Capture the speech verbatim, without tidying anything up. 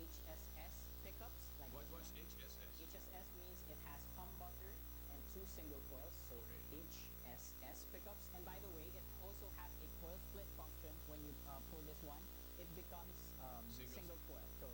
H S S pickups like What this what's one. H S S? H S S means it has humbucker and two single coils, so Okay. H S S pickups. And by the way, it also has a coil split function. When you uh, pull this one, it becomes um, Single- single coil. So